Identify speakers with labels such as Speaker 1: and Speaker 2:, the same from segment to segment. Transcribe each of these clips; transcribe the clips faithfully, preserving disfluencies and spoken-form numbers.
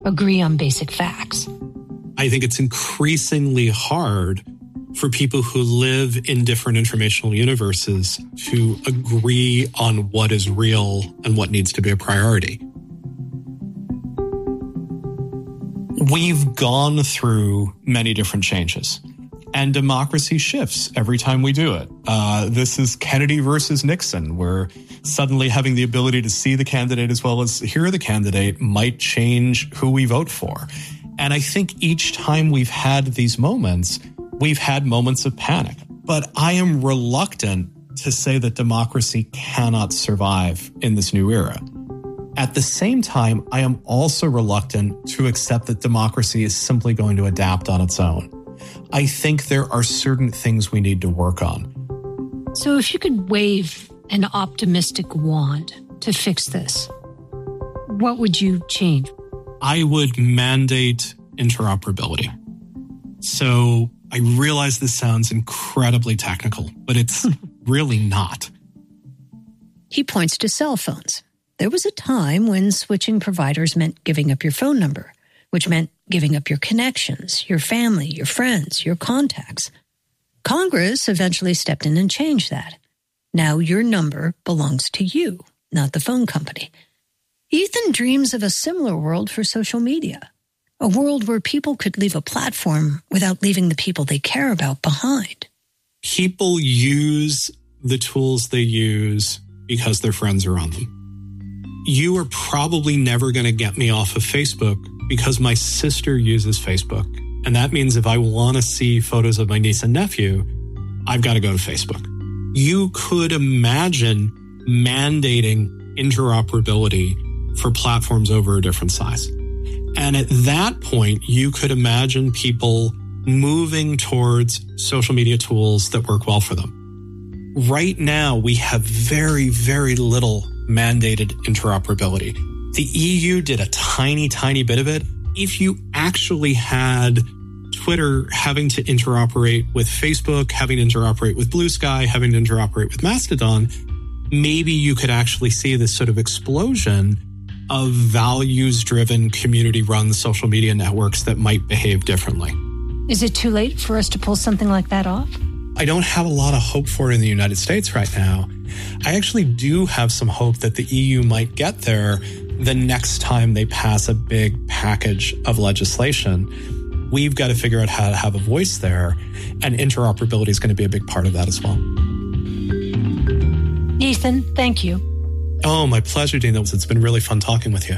Speaker 1: agree on basic facts.
Speaker 2: I think it's increasingly hard for people who live in different informational universes to agree on what is real and what needs to be a priority. We've gone through many different changes, and democracy shifts every time we do it. Uh, this is Kennedy versus Nixon, where suddenly having the ability to see the candidate as well as hear the candidate might change who we vote for. And I think each time we've had these moments, we've had moments of panic. But I am reluctant to say that democracy cannot survive in this new era. At the same time, I am also reluctant to accept that democracy is simply going to adapt on its own. I think there are certain things we need to work on.
Speaker 1: So if you could wave an optimistic wand to fix this, what would you change?
Speaker 2: I would mandate interoperability. So I realize this sounds incredibly technical, but it's really not.
Speaker 3: He points to cell phones. There was a time when switching providers meant giving up your phone number, which meant giving up your connections, your family, your friends, your contacts. Congress eventually stepped in and changed that. Now your number belongs to you, not the phone company. Ethan dreams of a similar world for social media, a world where people could leave a platform without leaving the people they care about behind.
Speaker 2: People use the tools they use because their friends are on them. You are probably never going to get me off of Facebook because my sister uses Facebook. And that means if I want to see photos of my niece and nephew, I've got to go to Facebook. You could imagine mandating interoperability for platforms over a different size. And at that point, you could imagine people moving towards social media tools that work well for them. Right now, we have very, very little mandated interoperability. The E U did a tiny, tiny bit of it. If you actually had Twitter having to interoperate with Facebook, having to interoperate with Blue Sky, having to interoperate with Mastodon, maybe you could actually see this sort of explosion of values-driven, community-run social media networks that might behave differently.
Speaker 1: Is it too late for us to pull something like that off?
Speaker 2: I don't have a lot of hope for it in the United States right now. I actually do have some hope that the E U might get there the next time they pass a big package of legislation. We've got to figure out how to have a voice there, and interoperability is going to be a big part of that as well.
Speaker 1: Ethan, thank you.
Speaker 2: Oh, my pleasure, Dina. It's been really fun talking with you.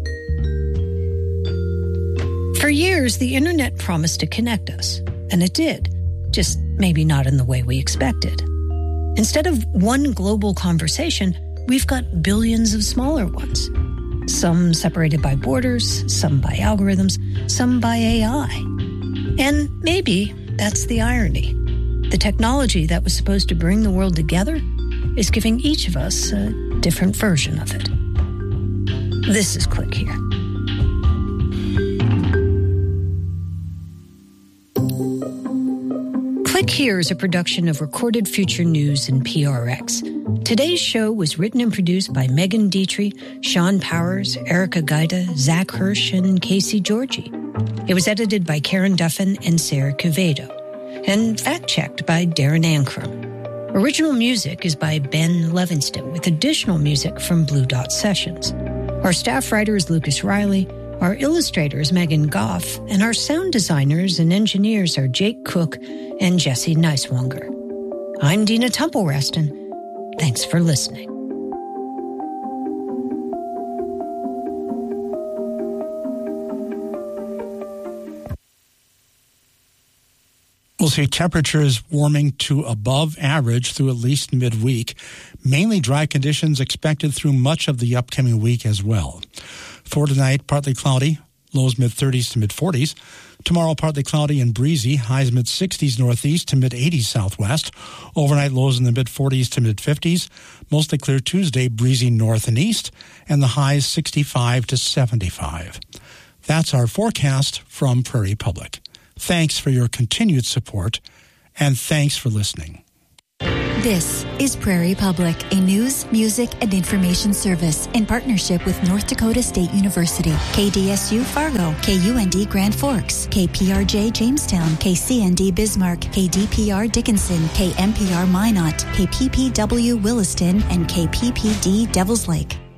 Speaker 3: For years, the internet promised to connect us, and it did, just maybe not in the way we expected. Instead of one global conversation, we've got billions of smaller ones. Some separated by borders, some by algorithms, some by A I. And maybe that's the irony. The technology that was supposed to bring the world together is giving each of us a different version of it. This is Click Here. Click Here is a production of Recorded Future News and P R X. Today's show was written and produced by Megan Dietrich, Sean Powers, Erica Gaida, Zach Hirsch, and Casey Georgie. It was edited by Karen Duffin and Sarah Quevedo, and fact-checked by Darren Ankrum. Original music is by Ben Levinston, with additional music from Blue Dot Sessions. Our staff writer is Lucas Riley, our illustrator is Megan Goff, and our sound designers and engineers are Jake Cook and Jesse Neiswanger. I'm Dina Temple-Reston. Thanks for listening.
Speaker 4: We'll see temperatures warming to above average through at least midweek. Mainly dry conditions expected through much of the upcoming week as well. For tonight, partly cloudy, lows mid-thirties to mid-forties. Tomorrow, partly cloudy and breezy, highs mid-sixties northeast to mid-eighties southwest. Overnight lows in the mid-forties to mid-fifties. Mostly clear Tuesday, breezy north and east, and the highs sixty-five to seventy-five. That's our forecast from Prairie Public. Thanks for your continued support, and thanks for listening.
Speaker 5: This is Prairie Public, a news, music, and information service in partnership with North Dakota State University, K D S U Fargo, K U N D Grand Forks, K P R J Jamestown, K C N D Bismarck, K D P R Dickinson, K M P R Minot, K P P W Williston, and K P P D Devils Lake.